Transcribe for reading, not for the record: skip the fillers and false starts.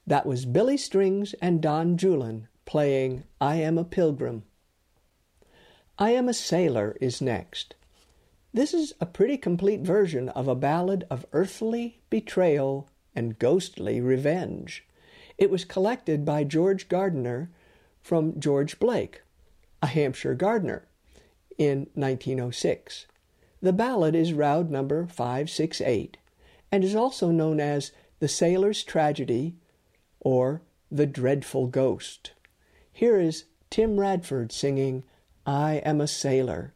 That was Billy Strings and Don Julian playing I Am a Pilgrim. I Am a Sailor is next. This is a pretty complete version of a ballad of earthly betrayal and ghostly revenge. It was collected by George Gardner from George Blake, a Hampshire gardener, in 1906. The ballad is round number 568 and is also known as The Sailor's Tragedy or The Dreadful Ghost. Here is Tim Radford singing I Am a Sailor.